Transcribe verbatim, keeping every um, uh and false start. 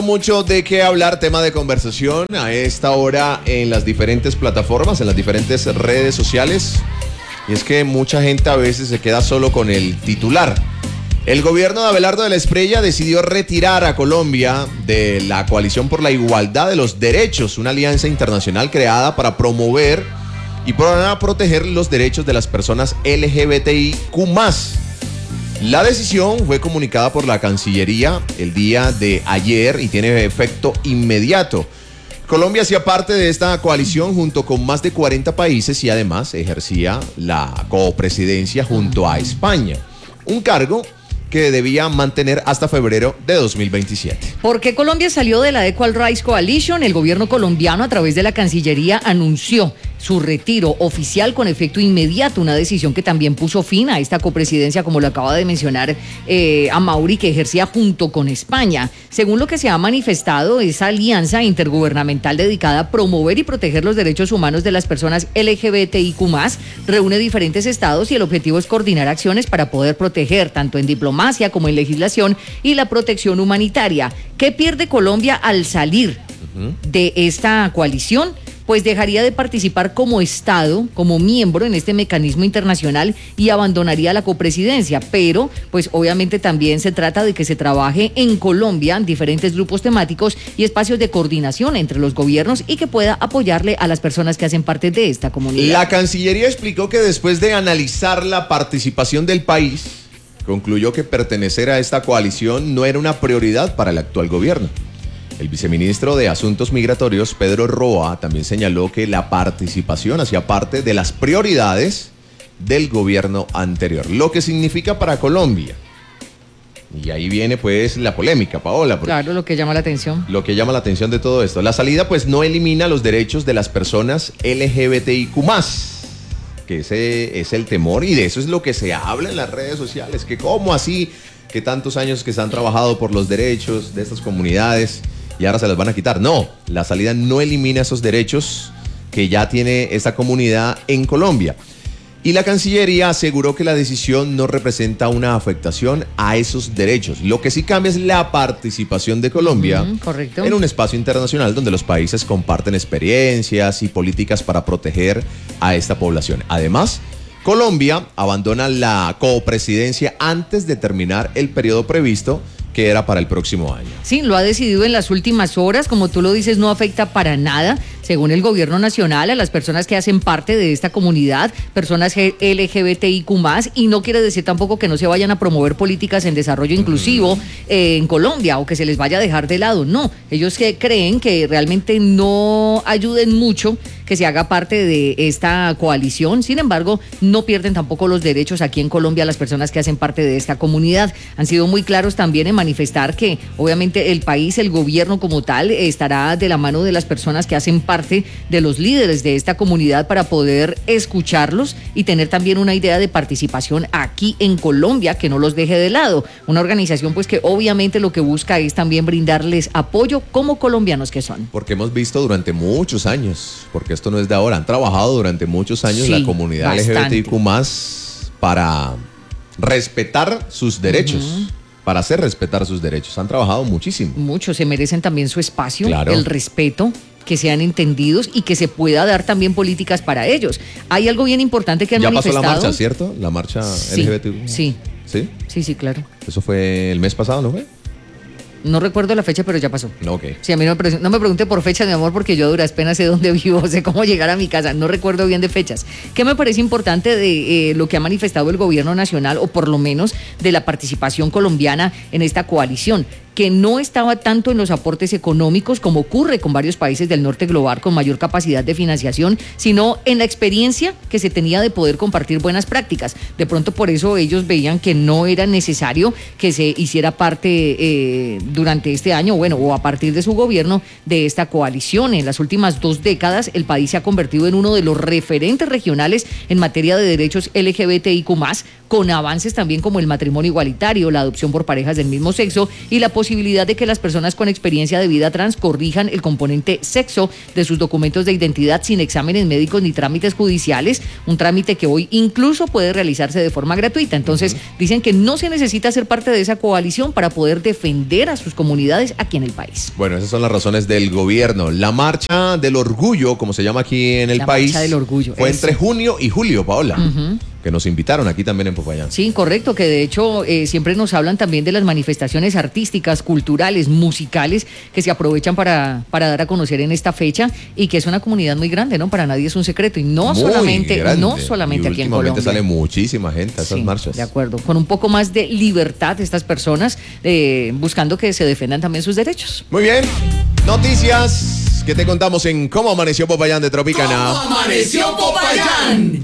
Mucho de qué hablar, tema de conversación a esta hora en las diferentes plataformas, en las diferentes redes sociales. Y es que mucha gente a veces se queda solo con el titular. El gobierno de Abelardo de la Espriella decidió retirar a Colombia de la Coalición por la Igualdad de los Derechos, una alianza internacional creada para promover y para proteger los derechos de las personas L G B T I Q más. La decisión fue comunicada por la Cancillería el día de ayer y tiene efecto inmediato. Colombia hacía parte de esta coalición junto con más de cuarenta países y además ejercía la copresidencia junto a España, un cargo que debía mantener hasta febrero de dos mil veintisiete. ¿Por qué Colombia salió de la Equal Rights Coalition? El gobierno colombiano a través de la Cancillería anunció su retiro oficial con efecto inmediato, una decisión que también puso fin a esta copresidencia, como lo acaba de mencionar eh, Amaury, que ejercía junto con España. Según lo que se ha manifestado, esa alianza intergubernamental dedicada a promover y proteger los derechos humanos de las personas L G B T I Q más, reúne diferentes estados y el objetivo es coordinar acciones para poder proteger, tanto en diplomacia como en legislación, y la protección humanitaria. ¿Qué pierde Colombia al salir uh-huh. de esta coalición? Pues dejaría de participar como Estado, como miembro en este mecanismo internacional y abandonaría la copresidencia. Pero, pues obviamente también se trata de que se trabaje en Colombia en diferentes grupos temáticos y espacios de coordinación entre los gobiernos y que pueda apoyarle a las personas que hacen parte de esta comunidad. La Cancillería explicó que después de analizar la participación del país, concluyó que pertenecer a esta coalición no era una prioridad para el actual gobierno. El viceministro de Asuntos Migratorios, Pedro Roa, también señaló que la participación hacía parte de las prioridades del gobierno anterior, lo que significa para Colombia. Y ahí viene pues la polémica, Paola. Claro, lo que llama la atención. Lo que llama la atención de todo esto. La salida pues no elimina los derechos de las personas L G B T I Q más, que ese es el temor y de eso es lo que se habla en las redes sociales, que cómo así, que tantos años que se han trabajado por los derechos de estas comunidades y ahora se las van a quitar. No, la salida no elimina esos derechos que ya tiene esta comunidad en Colombia. Y la Cancillería aseguró que la decisión no representa una afectación a esos derechos. Lo que sí cambia es la participación de Colombia uh-huh, correcto. en un espacio internacional donde los países comparten experiencias y políticas para proteger a esta población. Además, Colombia abandona la copresidencia antes de terminar el periodo previsto, que era para el próximo año. Sí, lo ha decidido en las últimas horas, como tú lo dices, no afecta para nada, según el gobierno nacional, a las personas que hacen parte de esta comunidad, personas L G B T I Q más, y no quiere decir tampoco que no se vayan a promover políticas en desarrollo inclusivo uh-huh. eh, en Colombia, o que se les vaya a dejar de lado, no, ellos que creen que realmente no ayuden mucho que se haga parte de esta coalición. Sin embargo, no pierden tampoco los derechos aquí en Colombia las personas que hacen parte de esta comunidad. Han sido muy claros también en manifestar que obviamente el país, el gobierno como tal, estará de la mano de las personas que hacen parte de los líderes de esta comunidad para poder escucharlos y tener también una idea de participación aquí en Colombia que no los deje de lado. Una organización pues que obviamente lo que busca es también brindarles apoyo como colombianos que son. Porque hemos visto durante muchos años, porque esto no es de ahora, han trabajado durante muchos años sí, la comunidad bastante. L G B T I Q más para respetar sus derechos. Uh-huh. Para hacer respetar sus derechos. Han trabajado muchísimo. Muchos se merecen también su espacio, claro. El respeto, que sean entendidos y que se pueda dar también políticas para ellos. Hay algo bien importante que han ya manifestado. Ya pasó la marcha, ¿cierto? La marcha sí, L G B T I Q. Sí. ¿Sí? Sí, sí, claro. Eso fue el mes pasado, ¿no fue? No recuerdo la fecha, pero ya pasó. Okay. Sí, a mí no me, no me pregunte por fechas, mi amor, porque yo a duras penas sé dónde vivo, sé cómo llegar a mi casa. No recuerdo bien de fechas. ¿Qué me parece importante de eh, lo que ha manifestado el gobierno nacional, o por lo menos de la participación colombiana en esta coalición? Que no estaba tanto en los aportes económicos, como ocurre con varios países del norte global con mayor capacidad de financiación, sino en la experiencia que se tenía de poder compartir buenas prácticas. De pronto por eso ellos veían que no era necesario que se hiciera parte eh, durante este año, bueno, o a partir de su gobierno, de esta coalición. En las últimas dos décadas el país se ha convertido en uno de los referentes regionales en materia de derechos L G B T I Q más, con avances también como el matrimonio igualitario, la adopción por parejas del mismo sexo y la posibilidad de que las personas con experiencia de vida trans corrijan el componente sexo de sus documentos de identidad sin exámenes médicos ni trámites judiciales, un trámite que hoy incluso puede realizarse de forma gratuita. Entonces, uh-huh. dicen que no se necesita ser parte de esa coalición para poder defender a sus comunidades aquí en el país. Bueno, esas son las razones del gobierno. La marcha del orgullo, como se llama aquí en el la país, marcha del orgullo, fue eso. entre junio y julio, Paola. Uh-huh. Que nos invitaron aquí también en Popayán. Sí, correcto, que de hecho eh, siempre nos hablan también de las manifestaciones artísticas, culturales, musicales que se aprovechan para, para dar a conocer en esta fecha y que es una comunidad muy grande, ¿no? Para nadie es un secreto y no muy solamente, grande. no solamente y aquí en Colombia. Últimamente sale muchísima gente a esas sí, marchas. De acuerdo, con un poco más de libertad estas personas eh, buscando que se defendan también sus derechos. Muy bien, noticias que te contamos en Cómo Amaneció Popayán de Tropicana. ¿Cómo amaneció Popayán?